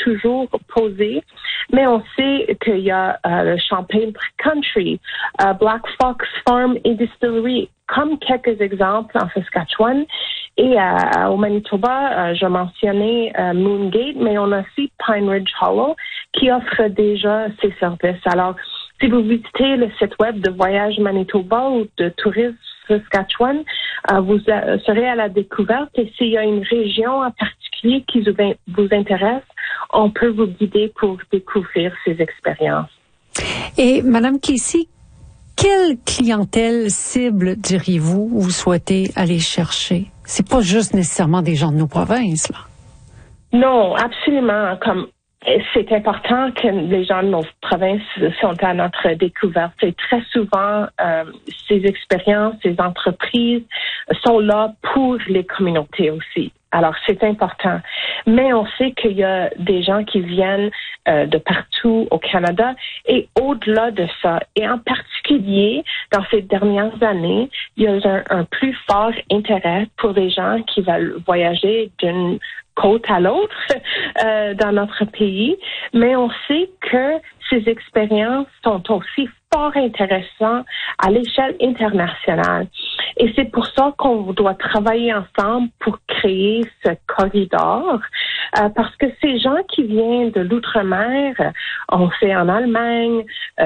toujours posée, mais on sait qu'il y a le Champagne Country, Black Fox Farm et Distillery, comme quelques exemples en Saskatchewan. Et au Manitoba, je mentionnais Moongate, mais on a aussi Pine Ridge Hollow qui offre déjà ces services. Alors, si vous visitez le site web de Voyage Manitoba ou de Tourisme Saskatchewan, vous serez à la découverte. Et s'il y a une région en particulier qui vous intéresse, on peut vous guider pour découvrir ces expériences. Et Madame Casey, quelle clientèle cible, diriez-vous, vous souhaitez aller chercher? C'est pas juste nécessairement des gens de nos provinces, là. Non, absolument. C'est important que les gens de nos provinces sont à notre découverte. Et très souvent, ces expériences, ces entreprises sont là pour les communautés aussi. Alors, c'est important. Mais on sait qu'il y a des gens qui viennent de partout au Canada et au-delà de ça. Et en particulier, dans ces dernières années, il y a un plus fort intérêt pour les gens qui veulent voyager d'une côte à l'autre dans notre pays. Mais on sait que ces expériences sont aussi fort intéressantes à l'échelle internationale. Et c'est pour ça qu'on doit travailler ensemble pour créer ce corridor, parce que ces gens qui viennent de l'outre-mer, on sait en Allemagne,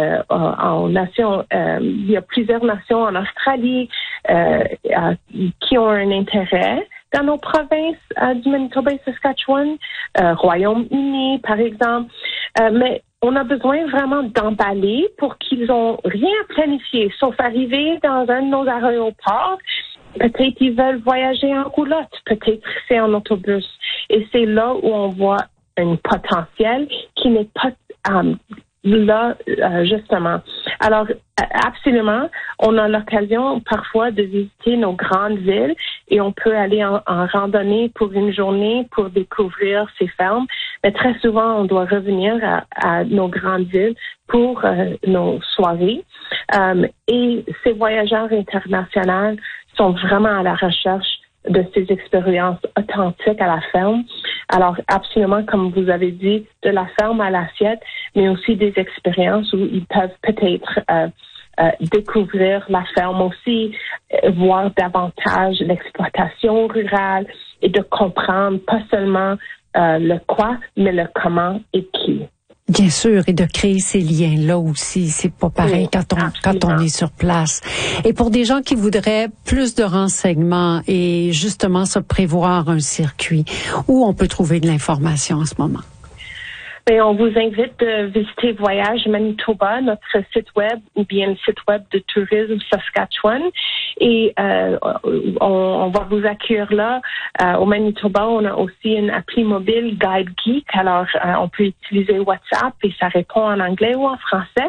il y a plusieurs nations en Australie qui ont un intérêt dans nos provinces du Manitoba et Saskatchewan, Royaume-Uni par exemple, mais on a besoin vraiment d'emballer pour qu'ils n'ont rien à planifier, sauf arriver dans un de nos aéroports. Peut-être ils veulent voyager en roulotte, peut-être c'est en autobus. Et c'est là où on voit un potentiel qui n'est pas là, justement. Alors, absolument, on a l'occasion parfois de visiter nos grandes villes et on peut aller en randonnée pour une journée pour découvrir ces fermes. Mais très souvent, on doit revenir à nos grandes villes pour nos soirées. Et ces voyageurs internationaux sont vraiment à la recherche de ces expériences authentiques à la ferme. Alors, absolument, comme vous avez dit, de la ferme à l'assiette, mais aussi des expériences où ils peuvent peut-être découvrir la ferme aussi, voir davantage l'exploitation rurale et de comprendre pas seulement le quoi, mais le comment et qui. Bien sûr, et de créer ces liens-là aussi, c'est pas pareil Oui, quand on est sur place. Et pour des gens qui voudraient plus de renseignements et justement se prévoir un circuit, où on peut trouver de l'information en ce moment? Et on vous invite de visiter Voyage Manitoba, notre site web, ou bien le site web de Tourisme Saskatchewan. Et on va vous accueillir là. Au Manitoba, on a aussi une appli mobile Guide Geek. Alors, on peut utiliser WhatsApp et ça répond en anglais ou en français.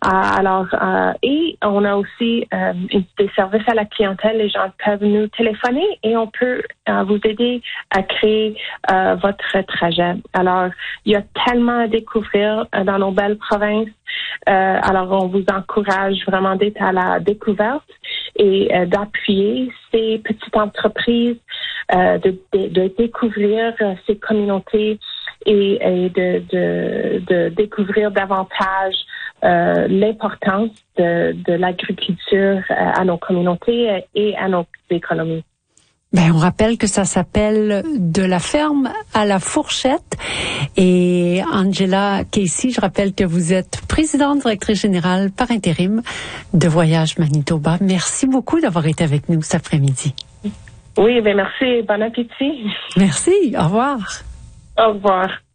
Et on a aussi des services à la clientèle. Les gens peuvent nous téléphoner et on peut vous aider à créer votre trajet. Alors, il y a tellement à découvrir dans nos belles provinces. Alors, on vous encourage vraiment d'être à la découverte et d'appuyer ces petites entreprises, de découvrir ces communautés et de découvrir davantage l'importance de l'agriculture à nos communautés et à nos économies. Ben, on rappelle que ça s'appelle De la ferme à la fourchette. Et Angela Casey, je rappelle que vous êtes présidente, directrice générale par intérim de Voyage Manitoba. Merci beaucoup d'avoir été avec nous cet après-midi. Oui, ben merci. Bon appétit. Merci. Au revoir. Au revoir.